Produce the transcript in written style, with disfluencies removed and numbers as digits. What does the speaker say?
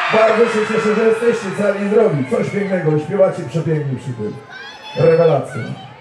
Bardzo się cieszę, że jesteście cali i zdrowi. Coś pięknego, śpiewacie przepięknie przy tym. Rewelacja.